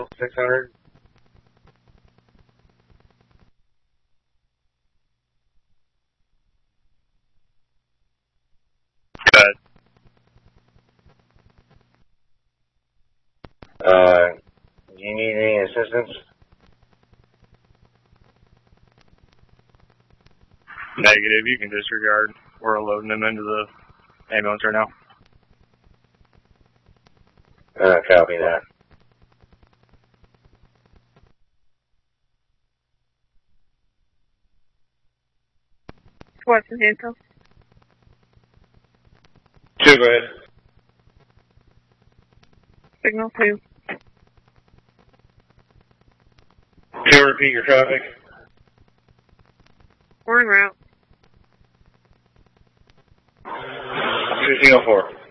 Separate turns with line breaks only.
Hill 600.
Good.
Do you need any assistance?
Negative, you can disregard. We're loading them into the ambulance right now.
Copy that.
What's in handcuffs?
2, go ahead.
Signal 2.
2, repeat your traffic.
We're en route.
1504.